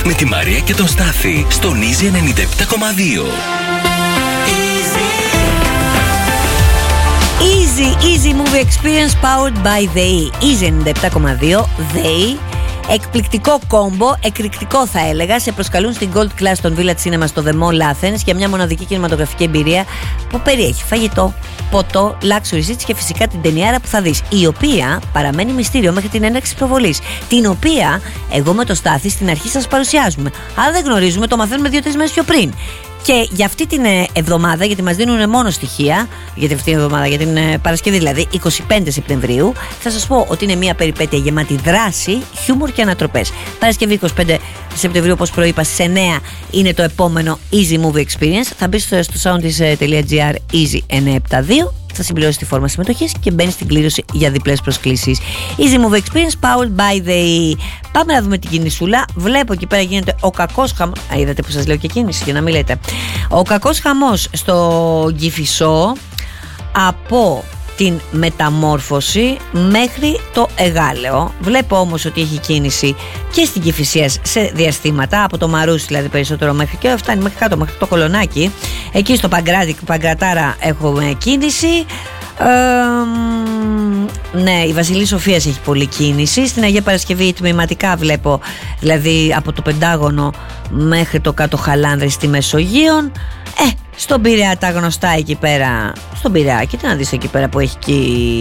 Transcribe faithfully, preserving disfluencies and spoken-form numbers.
με τη Μαρία και τον Στάθη στον Easy ενενήντα επτά κόμμα δύο. Easy, Easy Movie Experience powered by ΔΕΗ. Easy ενενήντα επτά κόμμα δύο, ΔΕΗ. Εκπληκτικό κόμπο, εκρηκτικό θα έλεγα. Σε προσκαλούν στην Gold Class των Village Cinema στο The Mall Athens για μια μοναδική κινηματογραφική εμπειρία που περιέχει φαγητό, ποτό, luxury seats και φυσικά την ταινιάρα που θα δεις, η οποία παραμένει μυστήριο μέχρι την έναρξη προβολής. Την οποία εγώ με το Στάθη στην αρχή σας παρουσιάζουμε. Αν δεν γνωρίζουμε, το μαθαίνουμε δύο-τρεις μέρες πιο πριν. Και για αυτή την εβδομάδα, γιατί μας δίνουν μόνο στοιχεία, για αυτή την εβδομάδα, για την Παρασκευή δηλαδή, εικοστή πέμπτη Σεπτεμβρίου, θα σας πω ότι είναι μια περιπέτεια γεμάτη δράση, χιούμορ και ανατροπές. Παρασκευή εικοστή πέμπτη Σεπτεμβρίου, όπως προείπα, στις εννιά είναι το επόμενο Easy Movie Experience. Θα μπει στο soundis.gr Easy εννιακόσια εβδομήντα δύο, θα συμπληρώσει τη φόρμα συμμετοχής και μπαίνει στην κλήρωση για διπλές προσκλήσεις. Easy Movie Experience powered by the... Πάμε να δούμε την κινησούλα. Βλέπω εκεί πέρα γίνεται ο κακός χαμός. Α, είδατε που σας λέω και κίνηση για να μην λέτε. Ο κακός χαμός στο Κηφισό από την Μεταμόρφωση μέχρι το Εγάλεο. Βλέπω όμως ότι έχει κίνηση και στην Κηφισία σε διαστήματα, από το Μαρούσι δηλαδή περισσότερο μέχρι και φτάνει μέχρι κάτω, μέχρι το Κολονάκι. Εκεί στο Παγκράτη, Παγκρατάρα έχουμε κίνηση. Ε, ναι, η Βασιλής Σοφίας έχει πολλή κίνηση. Στην Αγία Παρασκευή τμηματικά βλέπω, δηλαδή από το Πεντάγωνο μέχρι το κάτω Χαλάνδρη στη Μεσογείον. Ε, στον Πειραιά τα γνωστά εκεί πέρα. Στον Πειραιά, κοίτα να δεις εκεί πέρα που έχει εκεί